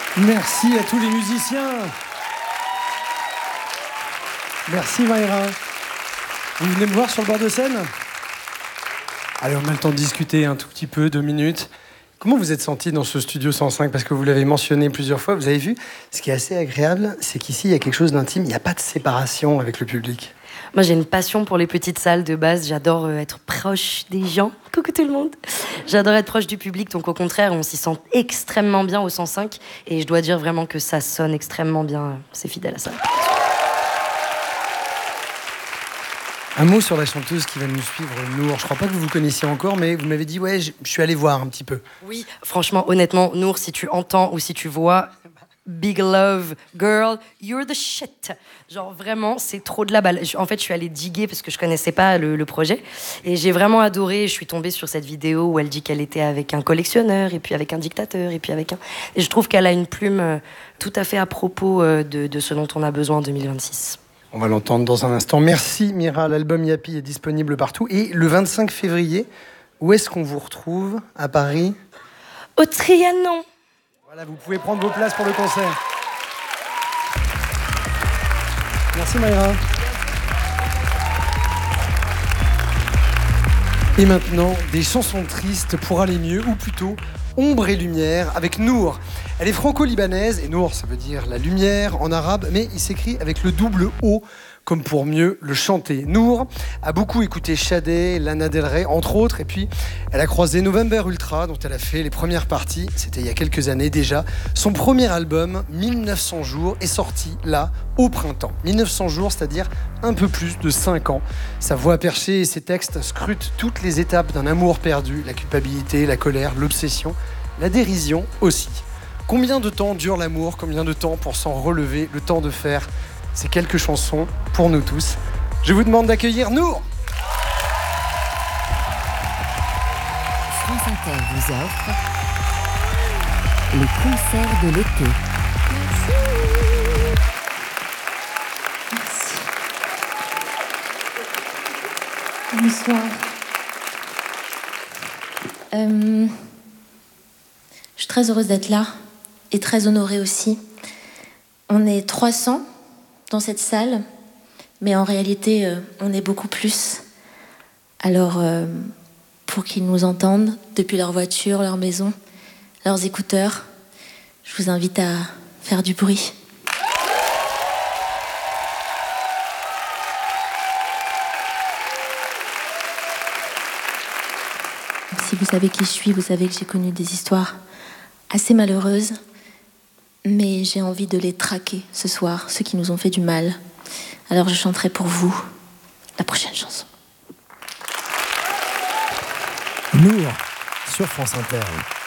Merci à tous les musiciens. Merci Maïra. Vous venez me voir sur le bord de scène? Allez, on a le temps de discuter un tout petit peu, 2 minutes. Comment vous êtes senti dans ce studio 105? Parce que vous l'avez mentionné plusieurs fois, vous avez vu, ce qui est assez agréable, c'est qu'ici, il y a quelque chose d'intime, il n'y a pas de séparation avec le public. Moi, j'ai une passion pour les petites salles de base. J'adore être proche des gens. Coucou tout le monde. J'adore être proche du public. Donc, au contraire, on s'y sent extrêmement bien au 105. Et je dois dire vraiment que ça sonne extrêmement bien. C'est fidèle à ça. Un mot sur la chanteuse qui va nous suivre, Nour. Je crois pas que vous vous connaissiez encore, mais vous m'avez dit, ouais, je suis allé voir un petit peu. Oui, franchement, honnêtement, Nour, si tu entends ou si tu vois... Big love, girl, you're the shit. Genre vraiment, c'est trop de la balle. En fait, je suis allée diguer parce que je connaissais pas le projet. Et j'ai vraiment adoré. Je suis tombée sur cette vidéo où elle dit qu'elle était avec un collectionneur, et puis avec un dictateur, et puis avec un... Et je trouve qu'elle a une plume tout à fait à propos de ce dont on a besoin en 2026. On va l'entendre dans un instant. Merci Mira, l'album Yapi est disponible partout. Et le 25 février, où est-ce qu'on vous retrouve? À Paris? Au Trianon. Voilà, vous pouvez prendre vos places pour le concert. Merci Maïra. Et maintenant, des chansons tristes pour aller mieux, ou plutôt ombre et lumière, avec Nour. Elle est franco-libanaise, et Nour, ça veut dire la lumière en arabe, mais il s'écrit avec le double O, comme pour mieux le chanter. Nour a beaucoup écouté Sade, Lana Del Rey, entre autres, et puis elle a croisé November Ultra, dont elle a fait les premières parties, c'était il y a quelques années déjà. Son premier album, 1900 jours, est sorti là, au printemps. 1900 jours, c'est-à-dire un peu plus de 5 ans. Sa voix perchée et ses textes scrutent toutes les étapes d'un amour perdu, la culpabilité, la colère, l'obsession, la dérision aussi. Combien de temps dure l'amour? Combien de temps pour s'en relever? Le temps de faire ces quelques chansons pour nous tous. Je vous demande d'accueillir Nour. France Inter vous offre le concert de l'été. Merci. Bonsoir. Je suis très heureuse d'être là et très honorée aussi. On est 300 dans cette salle, mais en réalité, on est beaucoup plus. Alors, pour qu'ils nous entendent depuis leur voiture, leur maison, leurs écouteurs, je vous invite à faire du bruit. Si vous savez qui je suis, vous savez que j'ai connu des histoires assez malheureuses, mais j'ai envie de les traquer ce soir, ceux qui nous ont fait du mal. Alors je chanterai pour vous la prochaine chanson. Nour sur France Inter.